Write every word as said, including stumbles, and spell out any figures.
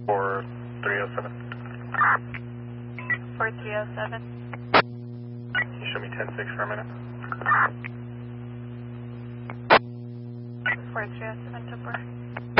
four three oh seven. four three oh seven. Can you show me ten six for a minute? four three oh seven to four.